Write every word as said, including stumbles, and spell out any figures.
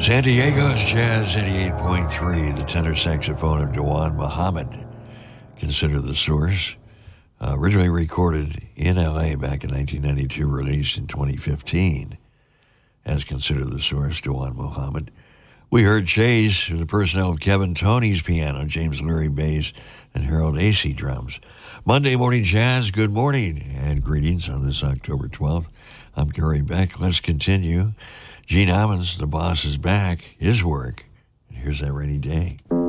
San Diego's Jazz eighty-eight point three, the tenor saxophone of Dewan Muhammad, considered the source. Uh, originally recorded in L A back in nineteen ninety-two, released in twenty fifteen as Consider the Source, Dewan Muhammad. We heard Chase, the personnel of Kevin Toney's piano, James Leary bass, and Harold Acey drums. Monday Morning Jazz, good morning and greetings on this October twelfth. I'm Gary Beck. Let's continue. Gene Ammons, the boss, is back. His work. And here's That Rainy Day.